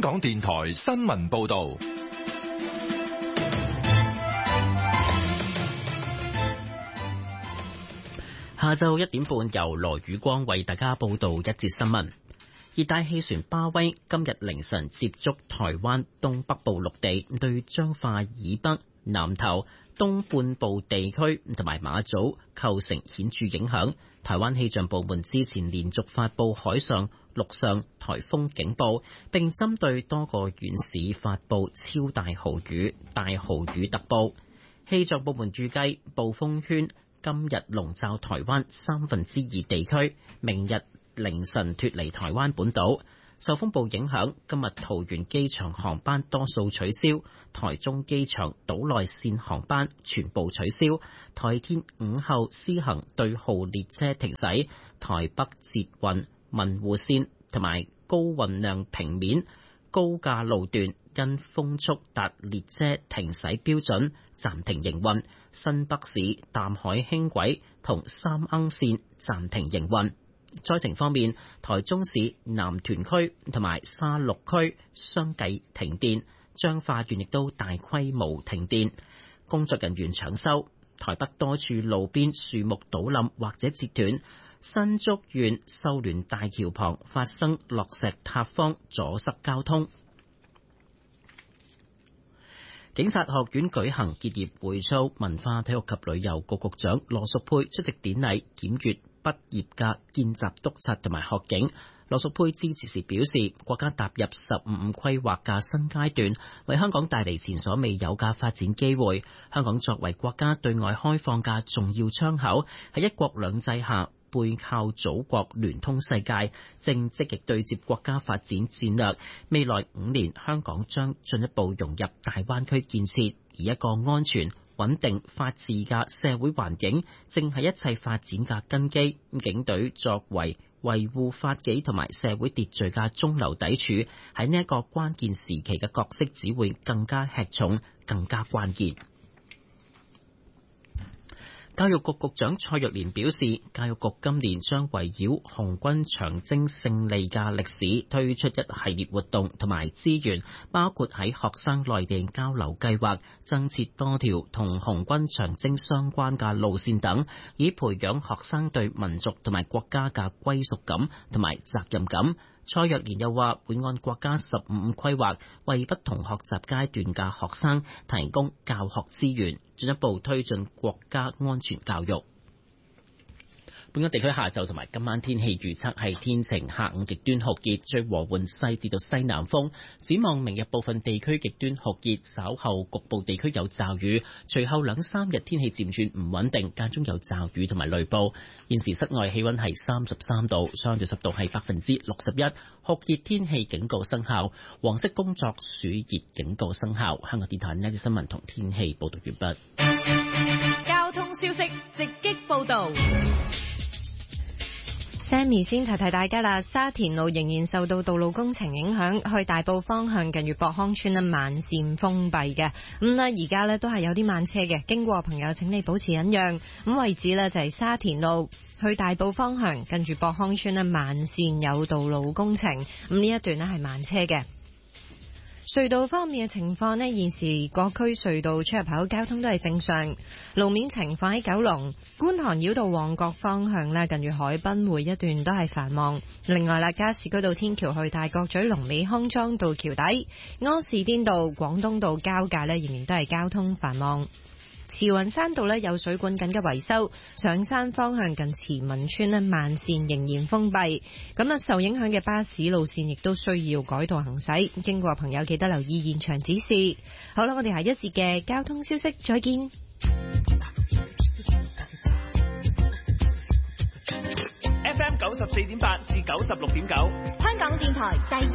港電台新聞報道。 下晝1點半，由羅宇光為大家報道一節新聞。熱帶氣旋巴威今日凌晨接觸台灣東北部陸地，對彰化以北、南投、東半部地區同埋馬祖構成顯著影響。台灣氣象部門之前連續發布海上、陸上颱風警報，並針對多個縣市發布超大豪雨、大豪雨特報。氣象部門預計暴風圈今日籠罩台灣2/3地區，明日凌晨脫離台灣本島。受風暴影響，今日桃園機場航班多數取消，台中機場島內線航班全部取消。台鐵午後施行對號列車停駛，台北捷運文湖線同埋高運量平面高架路段因風速達列車停駛標準暫停營運。新北市淡海輕軌同三鶯線暫停營運。災情方面，台中市南屯區同埋沙鹿區相繼停電，彰化縣亦都大規模停電，工作人員搶修。台北多處路邊樹木倒冧或者折斷，新竹縣秀聯大橋旁發生落石塌方，阻塞交通。警察學院舉行結業會操，文化體育及旅遊局局長羅淑佩出席典禮檢閱畢業嘅見習督察同埋學警。羅淑佩致辭時表示，國家踏入15規劃嘅新階段，為香港帶嚟前所未有嘅發展機會。香港作為國家對外開放嘅重要窗口，喺一國兩制下背靠祖國聯通世界，正積極對接國家發展戰略。未來5年，香港將進一步融入大灣區建設，而一個安全、穩定、法治嘅社會環境，正係一切發展嘅根基。警隊作為維護法紀同埋社會秩序嘅中流砥柱，喺呢一個關鍵時期嘅角色只會更加吃重、更加關鍵。教育局局長蔡若蓮表示，教育局今年將圍繞紅軍長征勝利嘅歷史推出一系列活動同埋資源，包括喺學生內地交流計劃增設多條同紅軍長征相關嘅路線等，以培養學生對民族同埋國家嘅歸屬感同埋責任感。蔡若蓮又話，會按國家15規劃為不同學習階段嘅學生提供教學資源，進一步推進國家安全教育。本港地區下晝同埋今晚天氣預測係天晴，下午極端酷熱，最和緩西至到西南風。展望明日部分地區極端酷熱，稍後局部地區有驟雨，隨後2-3日天氣漸轉唔穩定，間中有驟雨同埋雷暴。現時室外氣溫係33度，相對濕度係61%，酷熱天氣警告生效，黃色工作暑熱警告生效。香港電台呢啲新聞同天氣報道完畢。 交通消息直擊報道。 Sammy 先提提大家啦，沙田路仍然受到道路工程影響，去大埔方向近住博康村咧慢線封閉嘅。而家咧都係有啲慢車嘅，經過朋友請你保持忍讓。位置咧就係沙田路去大埔方向近住博康村咧慢線有道路工程，呢一段咧係慢車嘅。隧道方面嘅情況呢，現時各區隧道出入口交通都係正常。路面情況喺九龍觀塘繞道旺角方向呢，近住海濱匯一段都係繁忙。另外啦，加士居道天橋去大角咀龍尾康莊道橋底，柯士甸道廣東道交界呢，仍然都係交通繁忙。慈雲山道有水管緊急維修，上山方向近慈民村慢線仍然封閉。受影響嘅巴士路線亦都需要改道行駛，經過朋友記得留意現場指示。好啦，我哋下一節嘅交通消息再見。 FM 94.8至96.9， 香港電台第